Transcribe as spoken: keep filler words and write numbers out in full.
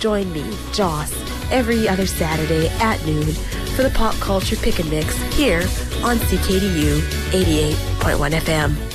join me, Joss, every other Saturday at noon for the Pop Culture Pick and Mix here on C K D U eighty-eight point one F M.